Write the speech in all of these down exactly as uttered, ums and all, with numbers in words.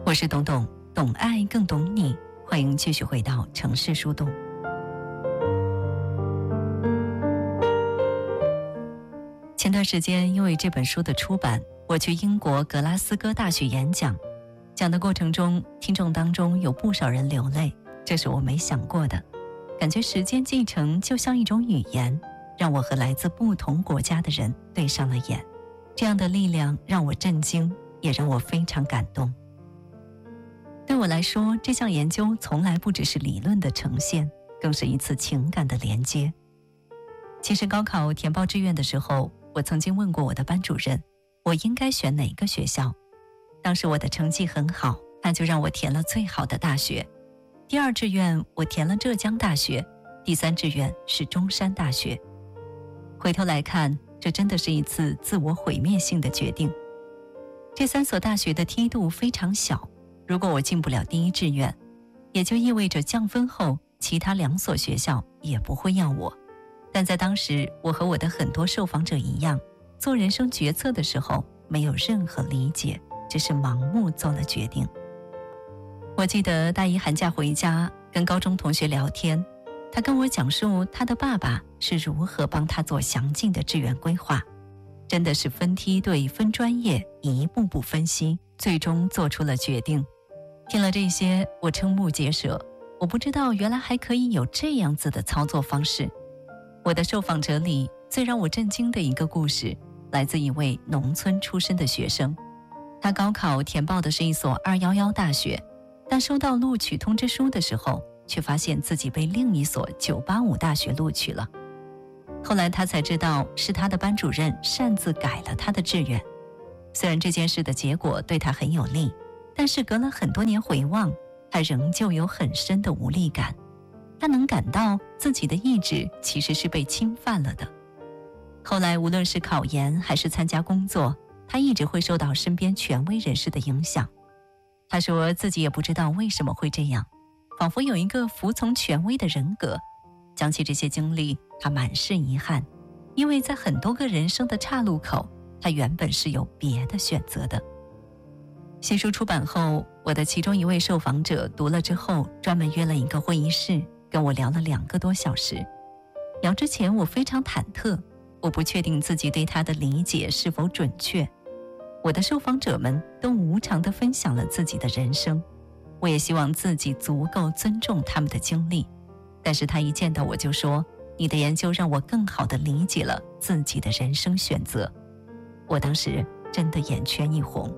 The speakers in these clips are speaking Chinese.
我是董董，懂爱更懂你，欢迎继续回到城市树洞。前段时间因为这本书的出版，我去英国格拉斯哥大学演讲，讲的过程中，听众当中有不少人流泪，这是我没想过的。感觉时间继承就像一种语言，让我和来自不同国家的人对上了眼。这样的力量让我震惊，也让我非常感动。对我来说，这项研究从来不只是理论的呈现，更是一次情感的连接。其实高考填报志愿的时候，我曾经问过我的班主任，我应该选哪个学校。当时我的成绩很好，他就让我填了最好的大学。第二志愿我填了浙江大学，第三志愿是中山大学。回头来看，这真的是一次自我毁灭性的决定。这三所大学的梯度非常小，如果我进不了第一志愿，也就意味着降分后其他两所学校也不会要我。但在当时，我和我的很多受访者一样，做人生决策的时候没有任何理解，只是盲目做了决定。我记得大一寒假回家跟高中同学聊天，他跟我讲述他的爸爸是如何帮他做详尽的志愿规划，真的是分梯队分专业，一步步分析，最终做出了决定。听了这些，我瞠目结舌，我不知道原来还可以有这样子的操作方式。我的受访者里最让我震惊的一个故事，来自一位农村出身的学生。他高考填报的是一所二一一大学，但收到录取通知书的时候，却发现自己被另一所九八五大学录取了。后来他才知道，是他的班主任擅自改了他的志愿。虽然这件事的结果对他很有利，但是隔了很多年回望，他仍旧有很深的无力感。他能感到自己的意志其实是被侵犯了的。后来无论是考研还是参加工作，他一直会受到身边权威人士的影响。他说自己也不知道为什么会这样，仿佛有一个服从权威的人格。讲起这些经历，他满是遗憾，因为在很多个人生的岔路口，他原本是有别的选择的。新书出版后，我的其中一位受访者读了之后，专门约了一个会议室，跟我聊了两个多小时。聊之前我非常忐忑，我不确定自己对他的理解是否准确。我的受访者们都无偿地分享了自己的人生，我也希望自己足够尊重他们的经历。但是他一见到我就说，你的研究让我更好地理解了自己的人生选择。我当时真的眼圈一红。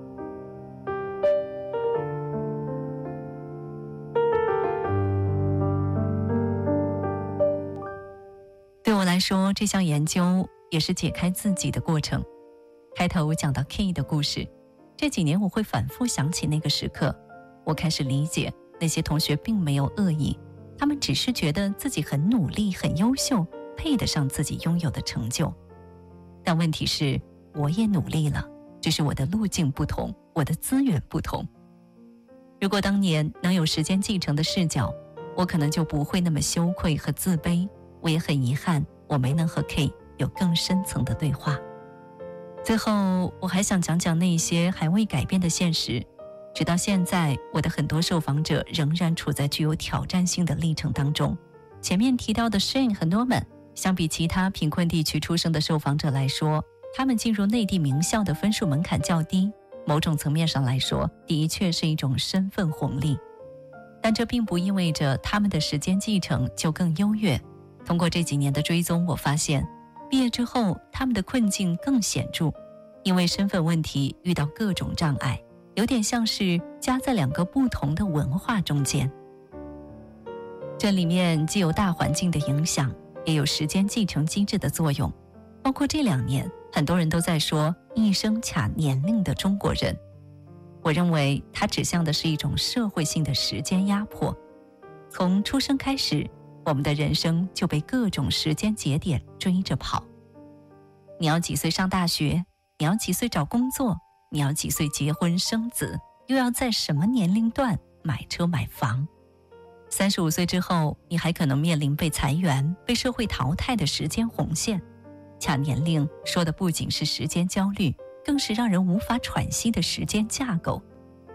对我来说，这项研究也是解开自己的过程。开头讲到 K 的故事，这几年我会反复想起那个时刻，我开始理解那些同学并没有恶意，他们只是觉得自己很努力很优秀，配得上自己拥有的成就。但问题是，我也努力了，只是我的路径不同，我的资源不同。如果当年能有时间继承的视角，我可能就不会那么羞愧和自卑。我也很遗憾，我没能和 K 有更深层的对话。最后，我还想讲讲那些还未改变的现实。直到现在，我的很多受访者仍然处在具有挑战性的历程当中。前面提到的 Shane 和 Norman， 相比其他贫困地区出生的受访者来说，他们进入内地名校的分数门槛较低，某种层面上来说，的确是一种身份红利。但这并不意味着他们的时间继承就更优越。通过这几年的追踪，我发现毕业之后他们的困境更显著，因为身份问题遇到各种障碍，有点像是夹在两个不同的文化中间。这里面既有大环境的影响，也有时间继承机制的作用。包括这两年很多人都在说一生卡年龄的中国人，我认为它指向的是一种社会性的时间压迫。从出生开始，我们的人生就被各种时间节点追着跑。你要几岁上大学？你要几岁找工作？你要几岁结婚生子？又要在什么年龄段买车买房？三十五岁之后，你还可能面临被裁员、被社会淘汰的时间红线。卡年龄说的不仅是时间焦虑，更是让人无法喘息的时间架构。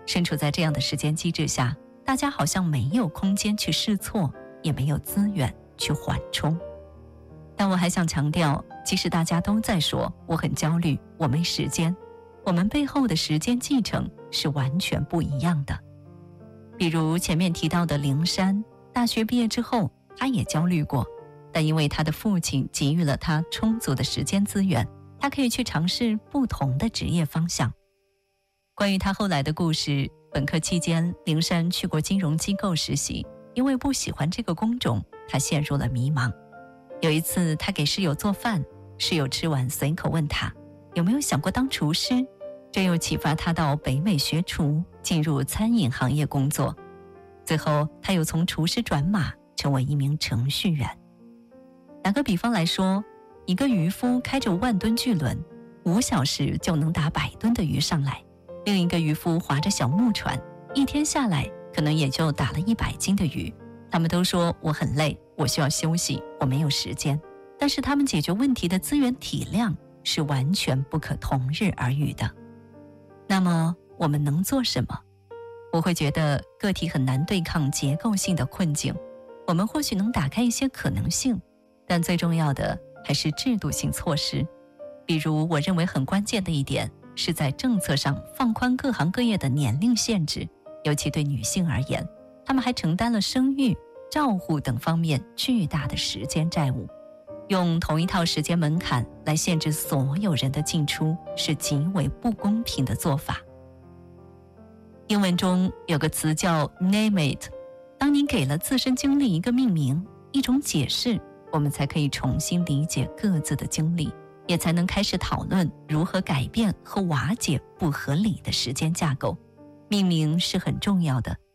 身处在这样的时间机制下，大家好像没有空间去试错，也没有资源去缓冲。但我还想强调，即使大家都在说我很焦虑，我没时间，我们背后的时间继承是完全不一样的。比如前面提到的灵山，大学毕业之后他也焦虑过，但因为他的父亲给予了他充足的时间资源，他可以去尝试不同的职业方向。关于他后来的故事，本科期间灵山去过金融机构实习，因为不喜欢这个工种，他陷入了迷茫。有一次他给室友做饭，室友吃完随口问他有没有想过当厨师，这又启发他到北美学厨，进入餐饮行业工作。最后他又从厨师转码成为一名程序员。打个比方来说，一个渔夫开着万吨巨轮，五小时就能打百吨的鱼上来，另一个渔夫划着小木船，一天下来可能也就打了一百斤的鱼。他们都说我很累，我需要休息，我没有时间，但是他们解决问题的资源体量是完全不可同日而语的。那么我们能做什么？我会觉得个体很难对抗结构性的困境，我们或许能打开一些可能性，但最重要的还是制度性措施。比如我认为很关键的一点是在政策上放宽各行各业的年龄限制，尤其对女性而言，她们还承担了生育、照护等方面巨大的时间债务。用同一套时间门槛来限制所有人的进出，是极为不公平的做法。英文中有个词叫 name it， 当你给了自身经历一个命名，一种解释，我们才可以重新理解各自的经历，也才能开始讨论如何改变和瓦解不合理的时间架构。命名是很重要的，